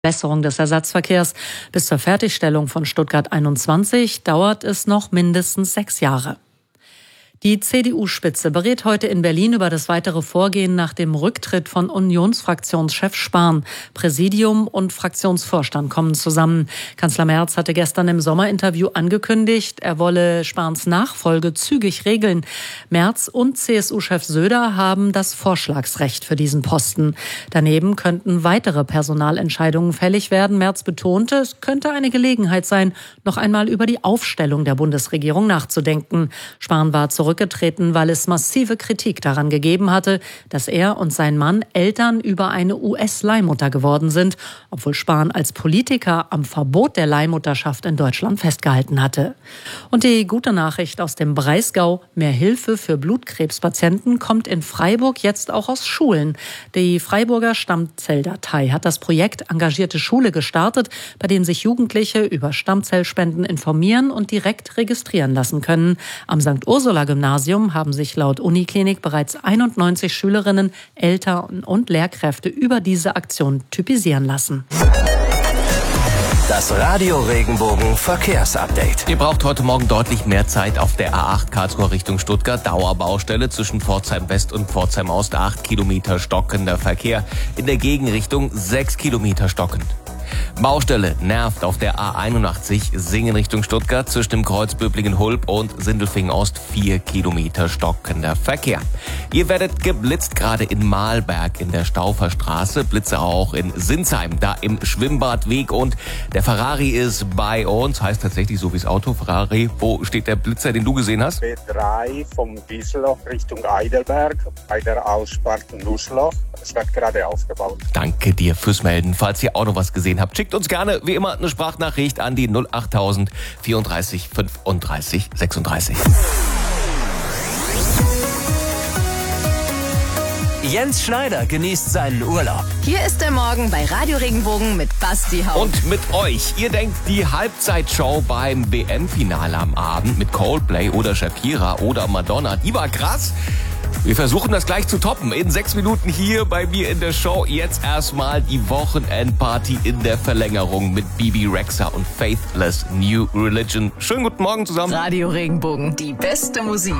Verbesserung des Ersatzverkehrs. Bis zur Fertigstellung von Stuttgart 21 dauert es noch mindestens 6 Jahre. Die CDU-Spitze berät heute in Berlin über das weitere Vorgehen nach dem Rücktritt von Unionsfraktionschef Spahn. Präsidium und Fraktionsvorstand kommen zusammen. Kanzler Merz hatte gestern im Sommerinterview angekündigt, er wolle Spahns Nachfolge zügig regeln. Merz und CSU-Chef Söder haben das Vorschlagsrecht für diesen Posten. Daneben könnten weitere Personalentscheidungen fällig werden. Merz betonte, es könnte eine Gelegenheit sein, noch einmal über die Aufstellung der Bundesregierung nachzudenken. Spahn war zurückgetreten, weil es massive Kritik daran gegeben hatte, dass er und sein Mann Eltern über eine US-Leihmutter geworden sind, obwohl Spahn als Politiker am Verbot der Leihmutterschaft in Deutschland festgehalten hatte. Und die gute Nachricht aus dem Breisgau: Mehr Hilfe für Blutkrebspatienten kommt in Freiburg jetzt auch aus Schulen. Die Freiburger Stammzelldatei hat das Projekt Engagierte Schule gestartet, bei dem sich Jugendliche über Stammzellspenden informieren und direkt registrieren lassen können. Am St. Ursula-Gymnasium haben sich laut Uniklinik bereits 91 Schülerinnen, Eltern und Lehrkräfte über diese Aktion typisieren lassen. Das Radio Regenbogen Verkehrsupdate. Ihr braucht heute Morgen deutlich mehr Zeit auf der A8 Karlsruhe Richtung Stuttgart. Dauerbaustelle zwischen Pforzheim West und Pforzheim Ost. 8 Kilometer stockender Verkehr. In der Gegenrichtung 6 Kilometer stockend. Baustelle nervt auf der A81 Singen Richtung Stuttgart zwischen dem Kreuz Böblingen-Hulb und Sindelfingen-Ost. 4 Kilometer stockender Verkehr. Ihr werdet geblitzt, gerade in Mahlberg in der Stauferstraße. Blitze auch in Sinsheim, da im Schwimmbadweg. Und der Ferrari ist bei uns, heißt tatsächlich so wie das Auto, Ferrari. Wo steht der Blitzer, den du gesehen hast? B3 vom Wieselloch Richtung Eidelberg bei der Aussparten Nussloch. Es wird gerade aufgebaut. Danke dir fürs Melden. Falls ihr auch noch was gesehen habt, schickt uns gerne wie immer eine Sprachnachricht an die 08000 34 35 36. Jens Schneider genießt seinen Urlaub. Hier ist der Morgen bei Radio Regenbogen mit Basti Haupt. Und mit euch. Ihr denkt, die Halbzeitshow beim WM-Finale am Abend mit Coldplay oder Shakira oder Madonna, die war krass. Wir versuchen das gleich zu toppen. In 6 Minuten hier bei mir in der Show. Jetzt erstmal die Wochenendparty in der Verlängerung mit Bibi Rexha und Faithless New Religion. Schönen guten Morgen zusammen. Radio Regenbogen, die beste Musik.